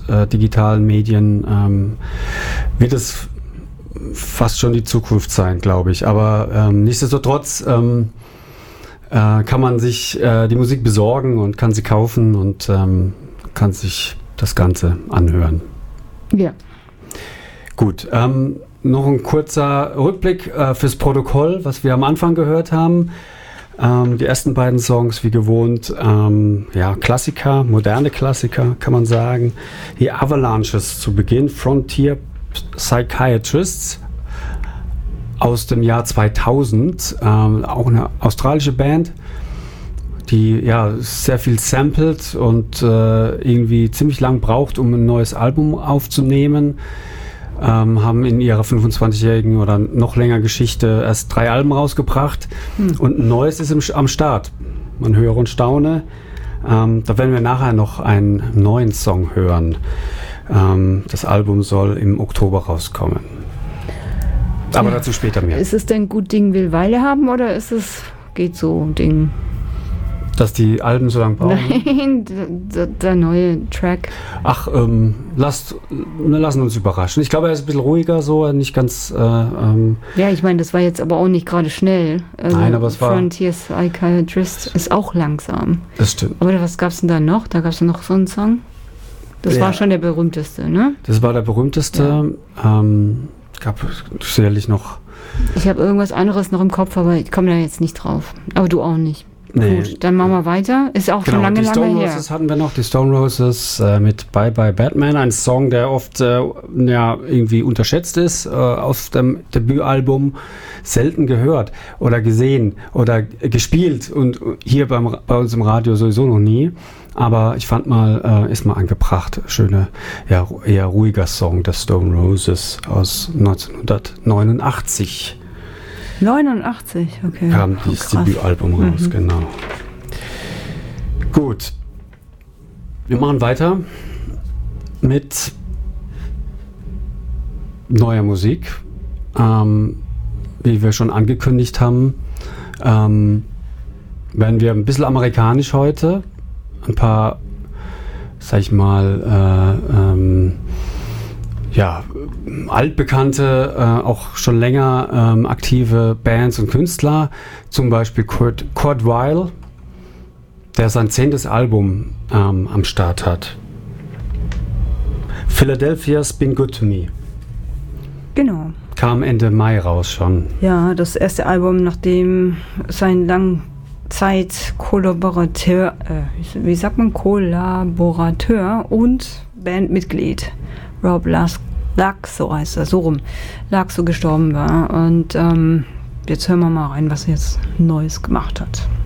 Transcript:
digitalen Medien wird es fast schon die Zukunft sein, glaube ich. Aber nichtsdestotrotz kann man sich die Musik besorgen und kann sie kaufen und kann sich das Ganze anhören. Ja. Gut, noch ein kurzer Rückblick fürs Protokoll, was wir am Anfang gehört haben. Die ersten beiden Songs, wie gewohnt, Klassiker, moderne Klassiker, kann man sagen. Die Avalanches zu Beginn, Frontier Psychiatrists aus dem Jahr 2000, auch eine australische Band, die sehr viel samplet und irgendwie ziemlich lang braucht, um ein neues Album aufzunehmen. Haben in ihrer 25-jährigen oder noch länger Geschichte erst 3 Alben rausgebracht und ein neues ist am Start. Man höre und staune. Da werden wir nachher noch einen neuen Song hören. Das Album soll im Oktober rauskommen. Aber dazu später mehr. Ist es denn gut Ding will Weile haben oder ist es geht so Ding? Dass die Alben so lange brauchen? Nein, der neue Track. Ach, lassen uns überraschen. Ich glaube, er ist ein bisschen ruhiger, so, nicht ganz... ja, ich meine, das war jetzt aber auch nicht gerade schnell. Also nein, aber es war... Frontier Psychiatrist ist auch langsam. Das stimmt. Aber was gab es denn da noch? Da gab es noch so einen Song? Das war schon der berühmteste, ne? Das war der berühmteste. Ja. Gab sicherlich noch... Ich habe irgendwas anderes noch im Kopf, aber ich komme da jetzt nicht drauf. Aber du auch nicht. Nee. Gut, dann machen wir weiter. Ist auch schon lange die Stone her. Roses hatten wir noch, die Stone Roses mit Bye Bye Batman, ein Song, der oft irgendwie unterschätzt ist, aus dem Debütalbum, selten gehört oder gesehen oder gespielt und hier bei uns im Radio sowieso noch nie. Aber ich fand mal, ist mal angebracht, schöne, eher ruhiger Song der Stone Roses aus 1989. 89, okay. Kam dieses Debütalbum raus, genau. Gut. Wir machen weiter mit neuer Musik. Wie wir schon angekündigt haben, werden wir ein bisschen amerikanisch heute. Ein paar, sag ich mal, altbekannte, auch schon länger aktive Bands und Künstler, zum Beispiel Kurt Weill, der sein 10. Album am Start hat. Philadelphia's Been Good to Me. Genau. Kam Ende Mai raus schon. Ja, das erste Album, nachdem sein Langzeit-Kollaborateur, Kollaborateur und Bandmitglied Rob Laxo heißt er, so rum, Laxo gestorben war. Und jetzt hören wir mal rein, was er jetzt Neues gemacht hat.